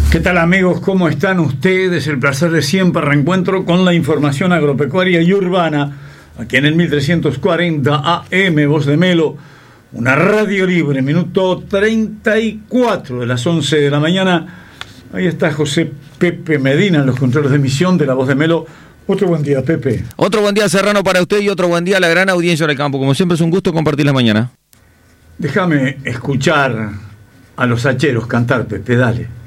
¿Qué tal, amigos? ¿Cómo están ustedes? El placer de siempre, reencuentro con la información agropecuaria y urbana, aquí en el 1340 AM, Voz de Melo, una radio libre, minuto 34 de las 11 de la mañana. Ahí está José Pepe Medina en los controles de emisión de la Voz de Melo. Otro buen día, Pepe. Otro buen día, Serrano, para usted, y otro buen día a la gran audiencia del campo. Como siempre, es un gusto compartir la mañana. Déjame escuchar a los hacheros cantar, Pepe, dale.